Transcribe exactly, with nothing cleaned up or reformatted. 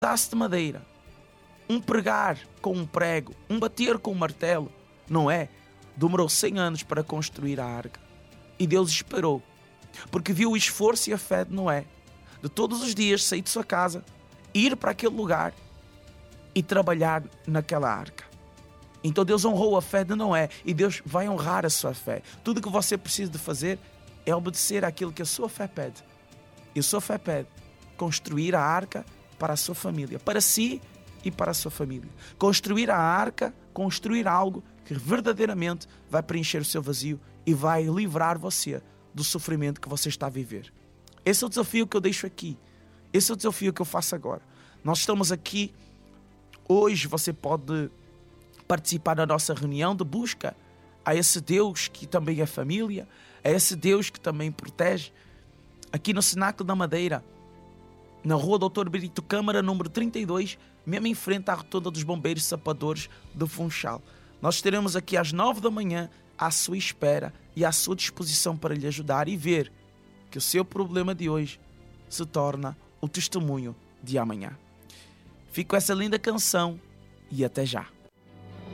pedaço de madeira, um pregar com um prego, um bater com um martelo, não é? Demorou cem anos para construir a arca. E Deus esperou, porque viu o esforço e a fé de Noé, de todos os dias sair de sua casa, ir para aquele lugar e trabalhar naquela arca. Então Deus honrou a fé de Noé e Deus vai honrar a sua fé. Tudo o que você precisa de fazer é obedecer àquilo que a sua fé pede. E a sua fé pede construir a arca para a sua família, para si e para a sua família. Construir a arca, construir algo que verdadeiramente vai preencher o seu vazio e vai livrar você do sofrimento que você está a viver. Esse é o desafio que eu deixo aqui. Esse é o desafio que eu faço agora. Nós estamos aqui. Hoje você pode participar da nossa reunião de busca a esse Deus que também é família, a esse Deus que também protege. Aqui no Cenáculo da Madeira, na rua doutor Brito Câmara, número trinta e dois, mesmo em frente à rotunda dos bombeiros sapadores do Funchal. Nós estaremos aqui às nove da manhã à sua espera e à sua disposição para lhe ajudar e ver que o seu problema de hoje se torna o testemunho de amanhã. Fico com essa linda canção e até já.